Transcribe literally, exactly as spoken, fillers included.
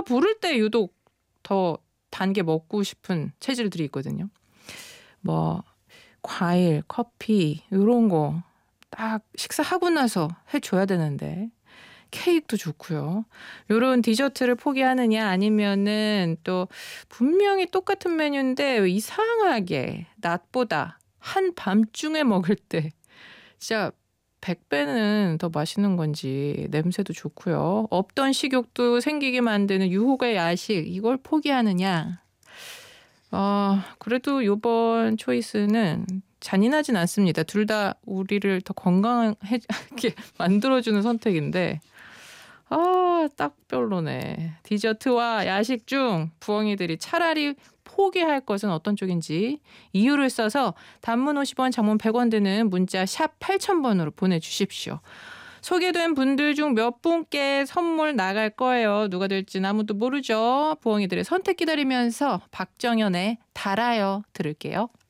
부를 때 유독 더 단 게 먹고 싶은 체질들이 있거든요. 뭐 과일, 커피 이런 거 딱 식사하고 나서 해줘야 되는데 케이크도 좋고요. 요런 디저트를 포기하느냐 아니면은 또 분명히 똑같은 메뉴인데 이상하게 낮보다 한밤중에 먹을 때 진짜 백 배는 더 맛있는 건지 냄새도 좋고요. 없던 식욕도 생기게 만드는 유혹의 야식 이걸 포기하느냐. 어, 그래도 요번 초이스는 잔인하진 않습니다. 둘 다 우리를 더 건강하게 만들어주는 선택인데 아, 딱 별로네. 디저트와 야식 중 부엉이들이 차라리 포기할 것은 어떤 쪽인지 이유를 써서 단문 오십 원, 장문 백 원 드는 문자 샵 팔천 번으로 보내주십시오. 소개된 분들 중 몇 분께 선물 나갈 거예요. 누가 될지는 아무도 모르죠. 부엉이들의 선택 기다리면서 박정현의 달아요 들을게요.